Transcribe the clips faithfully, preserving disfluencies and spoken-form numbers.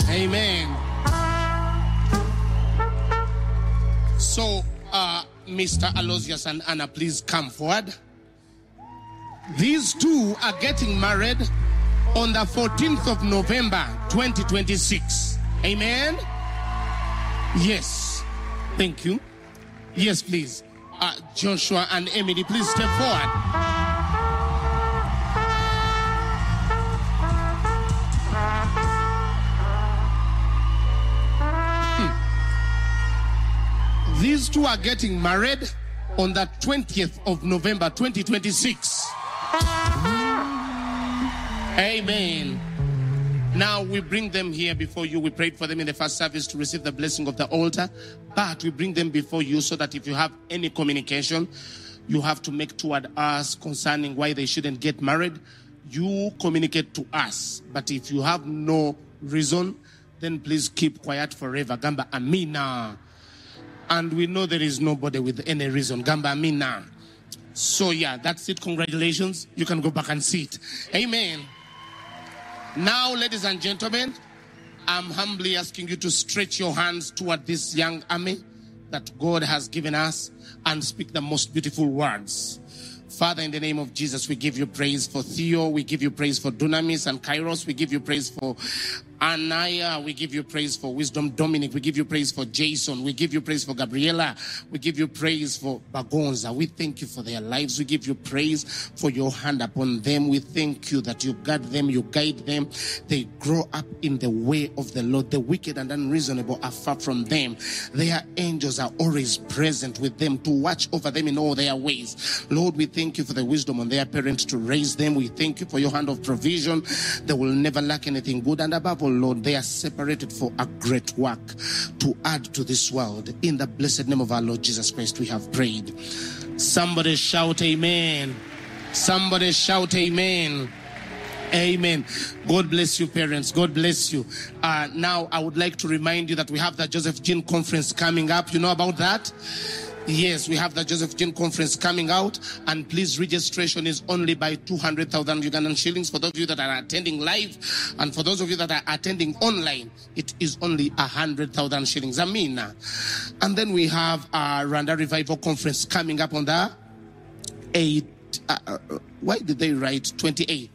Amen. So, uh, Mister Aloysius and Anna, please come forward. These two are getting married on the fourteenth of November, twenty twenty-six. Amen? Yes. Thank you. Yes, please. Uh, Joshua and Emily, please step forward. Hmm. These two are getting married on the twentieth of November, twenty twenty-six. Amen. Now we bring them here before you. We prayed for them in the first service to receive the blessing of the altar. But we bring them before you so that if you have any communication you have to make toward us concerning why they shouldn't get married, you communicate to us. But if you have no reason, then please keep quiet forever. Gamba Amina. And we know there is nobody with any reason. Gamba Amina. So yeah, that's it. Congratulations. You can go back and sit. Amen. Now, ladies and gentlemen, I'm humbly asking you to stretch your hands toward this young army that God has given us and speak the most beautiful words. Father, in the name of Jesus, we give you praise for Theo. We give you praise for Dunamis and Kairos. We give you praise for Anaya. We give you praise for Wisdom Dominic. We give you praise for Jason. We give you praise for Gabriela. We give you praise for Bagonza. We thank you for their lives. We give you praise for your hand upon them. We thank you that you guard them, you guide them. They grow up in the way of the Lord. The wicked and unreasonable are far from them. Their angels are always present with them to watch over them in all their ways. Lord, we thank you for the wisdom on their parents to raise them. We thank you for your hand of provision. They will never lack anything good. And above all, Lord, they are separated for a great work to add to this world. In the blessed name of our Lord Jesus Christ, we have prayed. Somebody shout amen. Somebody shout amen. Amen. God bless you, parents. God bless you. Uh, now, I would like to remind you that we have the Joseph Jean Conference coming up. You know about that? Yes, we have the Joseph Jean Conference coming out, and please, registration is only by two hundred thousand Ugandan shillings for those of you that are attending live, and for those of you that are attending online, it is only one hundred thousand shillings. Amina. And then we have our Rwanda Revival Conference coming up on the eighth. Uh, why did they write twenty-eighth?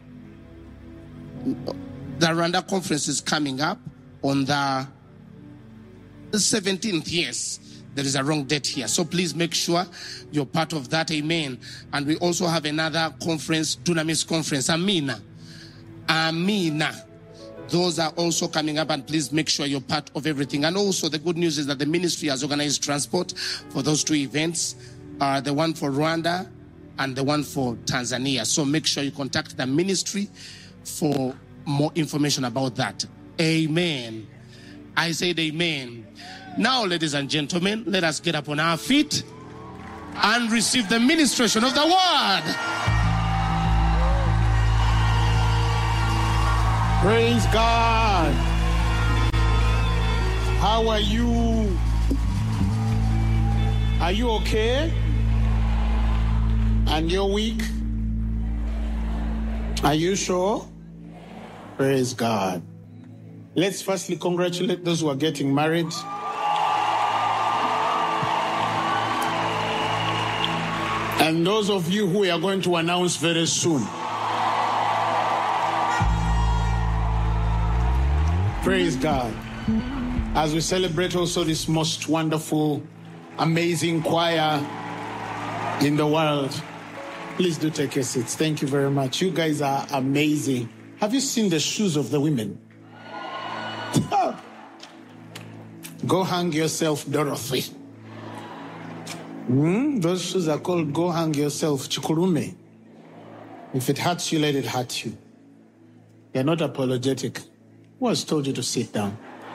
The Rwanda Conference is coming up on the seventeenth, yes. There is a wrong date here. So please make sure you're part of that. Amen. And we also have another conference, Dunamis Conference. Amina. Amina. Those are also coming up, and please make sure you're part of everything. And also the good news is that the ministry has organized transport for those two events. Uh, the one for Rwanda and the one for Tanzania. So make sure you contact the ministry for more information about that. Amen. I said amen. Now, ladies and gentlemen, let us get up on our feet and receive the ministration of the word. Praise God. How are you? Are you okay? And you're weak? Are you sure? Praise God. Let's firstly congratulate those who are getting married. And those of you who we are going to announce very soon. Praise God. As we celebrate also this most wonderful, amazing choir in the world, please do take your seats. Thank you very much. You guys are amazing. Have you seen the shoes of the women? Go hang yourself, Dorothy. Mm, those shoes are called Go Hang Yourself, Chikurume. If it hurts you, let it hurt you. You're not apologetic. Who has told you to sit down?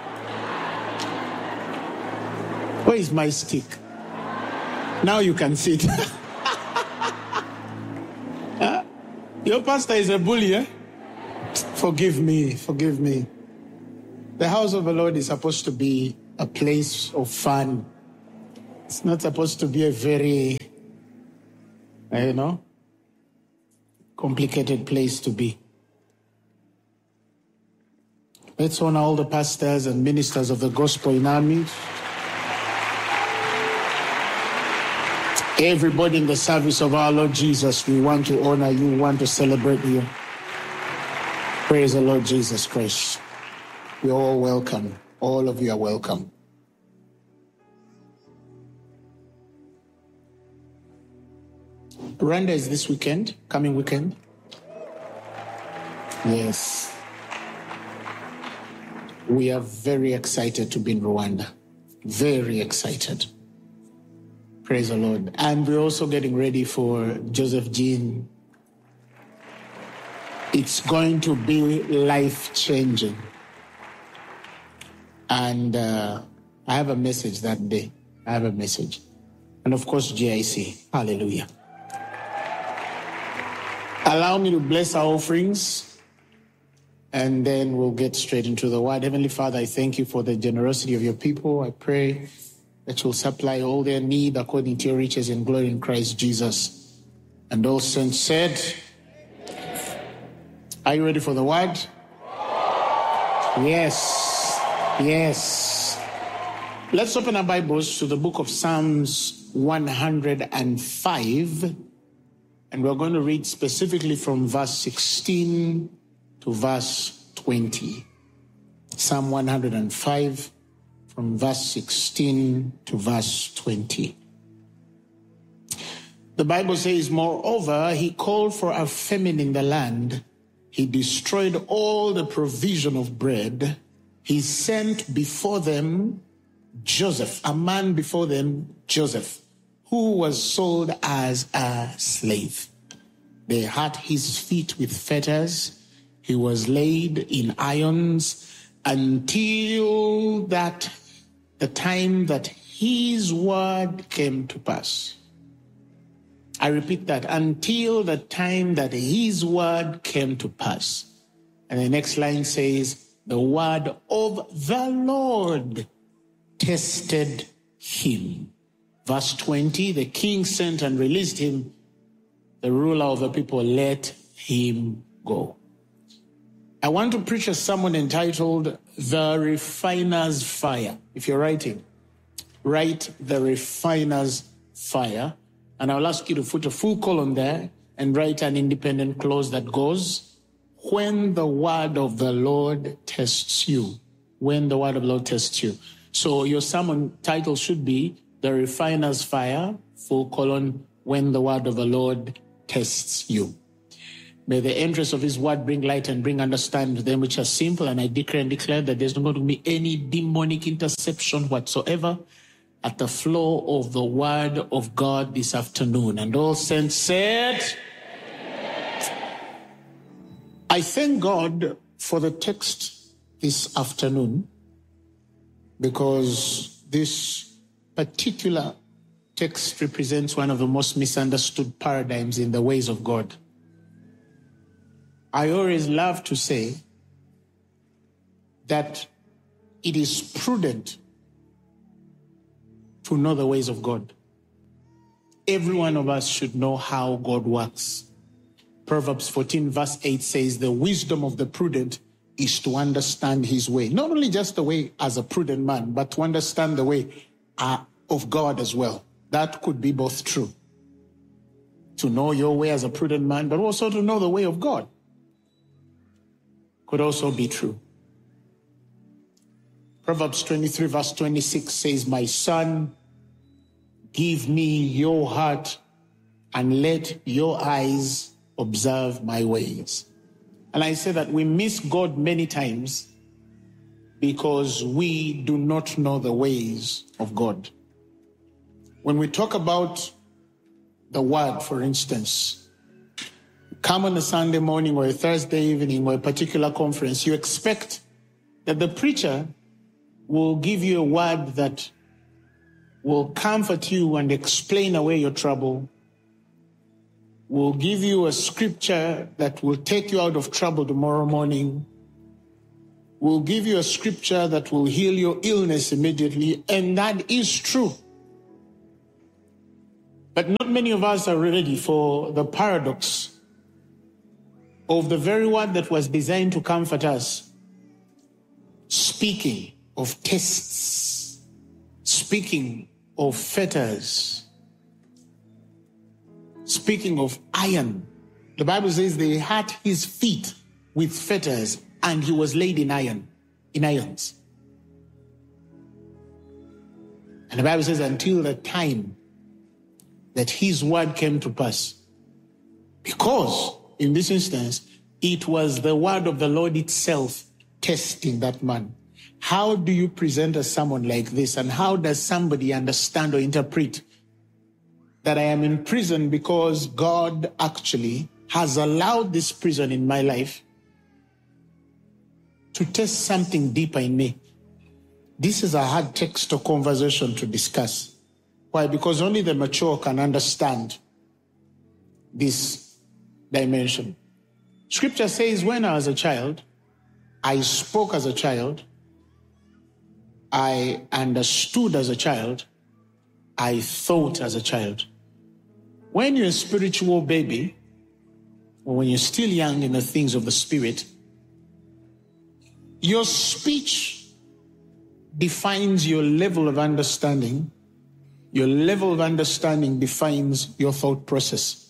Where is my stick? Now you can sit. uh, your pastor is a bully, eh? Forgive me, forgive me. The house of the Lord is supposed to be a place of fun. It's not supposed to be a very, you know, complicated place to be. Let's honor all the pastors and ministers of the gospel in our midst. Everybody in the service of our Lord Jesus, we want to honor you, we want to celebrate you. Praise the Lord Jesus Christ. You're all welcome. All of you are welcome. Rwanda is this weekend, coming weekend. Yes. We are very excited to be in Rwanda. Very excited. Praise the Lord. And we're also getting ready for Joseph Jean. It's going to be life-changing. And uh, I have a message that day. I have a message. And of course, G I C. Hallelujah. Allow me to bless our offerings, and then we'll get straight into the word. Heavenly Father, I thank you for the generosity of your people. I pray that you'll supply all their need according to your riches and glory in Christ Jesus. And all saints said, are you ready for the word? Yes. Yes. Let's open our Bibles to the book of Psalms one hundred five. And we're going to read specifically from verse sixteen to verse twenty. Psalm one hundred five, from verse sixteen to verse twenty. The Bible says, moreover, he called for a famine in the land. He destroyed all the provision of bread. He sent before them Joseph, a man before them, Joseph, who was sold as a slave. They had his feet with fetters. He was laid in irons until that the time that his word came to pass. I repeat that, until the time that his word came to pass. And the next line says, the word of the Lord tested him. Verse twenty, the king sent and released him. The ruler of the people let him go. I want to preach a sermon entitled, The Refiner's Fire. If you're writing, write The Refiner's Fire. And I'll ask you to put a full colon there and write an independent clause that goes, when the word of the Lord tests you. When the word of the Lord tests you. So your sermon title should be, The Refiner's Fire, full colon, when the word of the Lord tests you. May the entrance of his word bring light and bring understanding to them which are simple. And I declare and declare that there's not going to be any demonic interception whatsoever at the flow of the word of God this afternoon. And all saints said, I thank God for the text this afternoon, because this particular text represents one of the most misunderstood paradigms in the ways of God. I always love to say that it is prudent to know the ways of God. Every one of us should know how God works. Proverbs fourteen verse eight says, the wisdom of the prudent is to understand his way. Not only just the way as a prudent man, but to understand the way uh, of God as well. That could be both true. To know your way as a prudent man, but also to know the way of God could also be true. Proverbs twenty-three verse twenty-six says, my son, give me your heart and let your eyes observe my ways. And I say that we miss God many times because we do not know the ways of God. When we talk about the word, for instance, come on a Sunday morning or a Thursday evening or a particular conference, you expect that the preacher will give you a word that will comfort you and explain away your trouble, will give you a scripture that will take you out of trouble tomorrow morning, will give you a scripture that will heal your illness immediately, and that is true. But not many of us are ready for the paradox of the very word that was designed to comfort us speaking of tests, speaking of fetters, speaking of iron. The Bible says they had his feet with fetters and he was laid in iron, in irons. And the Bible says until the time that his word came to pass. Because in this instance, it was the word of the Lord itself testing that man. How do you present a sermon like this? And how does somebody understand or interpret that I am in prison because God actually has allowed this prison in my life to test something deeper in me? This is a hard text or conversation to discuss. Why? Because only the mature can understand this dimension. Scripture says, when I was a child, I spoke as a child, I understood as a child, I thought as a child. When you're a spiritual baby, or when you're still young in the things of the Spirit, your speech defines your level of understanding. Your level of understanding defines your thought process.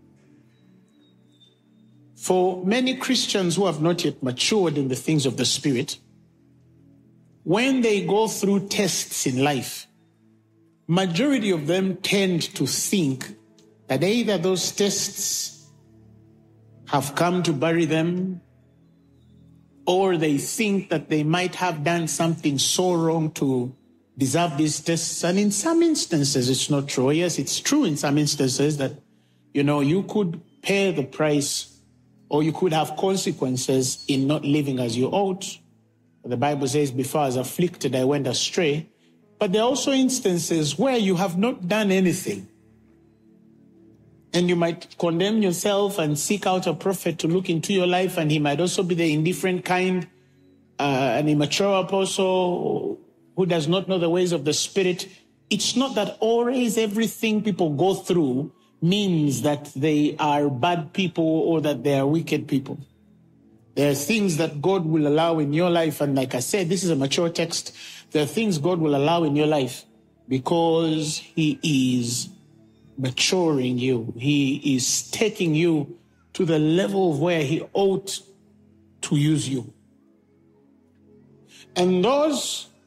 For many Christians who have not yet matured in the things of the Spirit, when they go through tests in life, majority of them tend to think that either those tests have come to bury them, or they think that they might have done something so wrong to deserve these tests. And in some instances, it's not true. Yes, it's true in some instances that, you know, you could pay the price or you could have consequences in not living as you ought. The Bible says, before I was afflicted, I went astray. But there are also instances where you have not done anything. And you might condemn yourself and seek out a prophet to look into your life, and he might also be the indifferent kind, uh, an immature apostle who does not know the ways of the Spirit. It's not that always everything people go through means that they are bad people or that they are wicked people. There are things that God will allow in your life, and like I said, this is a mature text. There are things God will allow in your life because he is maturing you. He is taking you to the level of where he ought to use you. And those